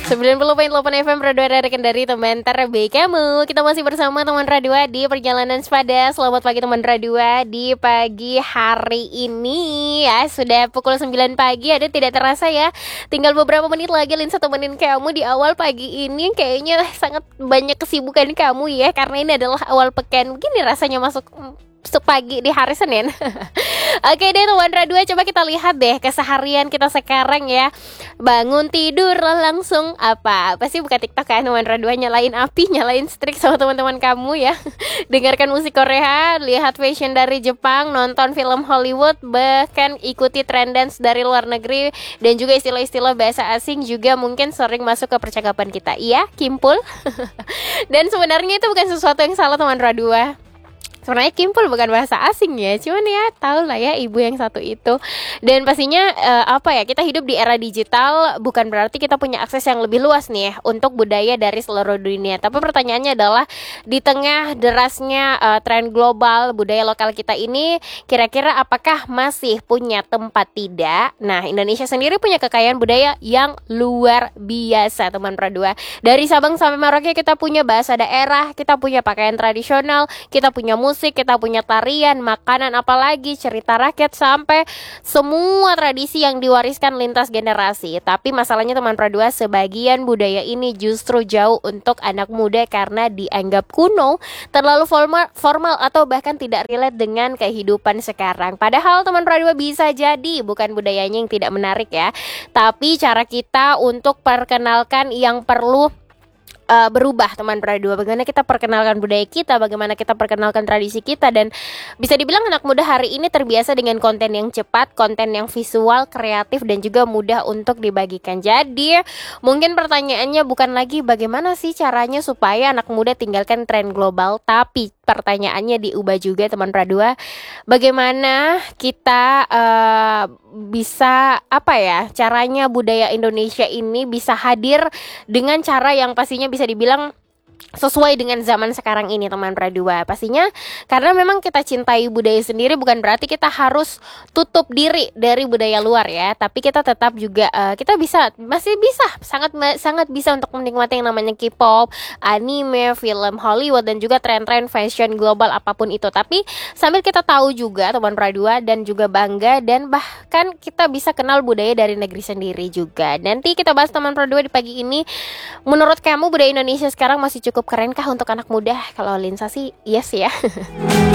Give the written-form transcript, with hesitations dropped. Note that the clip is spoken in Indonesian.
90,8 FM Radio dari Kendari, teman terbaik kamu. Kita masih bersama teman Radio di perjalanan sepada. Selamat pagi teman Radio di pagi hari ini ya. Sudah pukul 9 pagi, ada tidak terasa ya. Tinggal beberapa menit lagi Linsa temenin kamu di awal pagi ini. Kayaknya sangat banyak kesibukan kamu ya, karena ini adalah awal pekan. Gini rasanya masuk pagi di hari Senin. Oke deh teman Radio, coba kita lihat deh keseharian kita sekarang ya. Bangun tidur langsung apa sih, buka TikTok kan teman Radio, nyalain api, nyalain strik sama teman-teman kamu ya. Dengarkan musik Korea, lihat fashion dari Jepang, nonton film Hollywood, bahkan ikuti trend dance dari luar negeri, dan juga istilah-istilah bahasa asing juga mungkin sering masuk ke percakapan kita. Iya, kimpul. Dan sebenarnya itu bukan sesuatu yang salah teman Radio. Sebenarnya kimpul bukan bahasa asing ya, cuman ya tahu lah ya ibu yang satu itu. Dan pastinya kita hidup di era digital, bukan berarti kita punya akses yang lebih luas nih ya untuk budaya dari seluruh dunia. Tapi pertanyaannya adalah, di tengah derasnya tren global, budaya lokal kita ini kira-kira apakah masih punya tempat tidak? Nah, Indonesia sendiri punya kekayaan budaya yang luar biasa teman Pradua. Dari Sabang sampai Merauke kita punya bahasa daerah, kita punya pakaian tradisional, kita punya musik, kita punya tarian, makanan, apalagi cerita rakyat, sampai semua tradisi yang diwariskan lintas generasi. Tapi masalahnya teman Pradua, sebagian budaya ini justru jauh untuk anak muda karena dianggap kuno, terlalu formal atau bahkan tidak relate dengan kehidupan sekarang. Padahal teman Pradua, bisa jadi bukan budayanya yang tidak menarik ya, tapi cara kita untuk perkenalkan yang perlu berubah teman Pradua. Bagaimana kita perkenalkan budaya kita, bagaimana kita perkenalkan tradisi kita. Dan bisa dibilang anak muda hari ini terbiasa dengan konten yang cepat, konten yang visual, kreatif, dan juga mudah untuk dibagikan. Jadi mungkin pertanyaannya bukan lagi bagaimana sih caranya supaya anak muda tinggalkan tren global, tapi pertanyaannya diubah juga teman Pradua. Bagaimana kita bisa caranya budaya Indonesia ini bisa hadir dengan cara yang pastinya bisa dibilang sesuai dengan zaman sekarang ini teman Pradua. Pastinya karena memang kita cintai budaya sendiri, bukan berarti kita harus tutup diri dari budaya luar ya. Tapi kita tetap juga kita masih bisa sangat bisa untuk menikmati yang namanya K-pop, anime, film Hollywood, dan juga tren-tren fashion global apapun itu. Tapi sambil kita tahu juga teman Pradua, dan juga bangga, dan bahkan kita bisa kenal budaya dari negeri sendiri juga. Nanti kita bahas teman Pradua di pagi ini. Menurut kamu budaya Indonesia sekarang masih cukup kerenkah untuk anak muda? Kalau Linsa sih yes ya.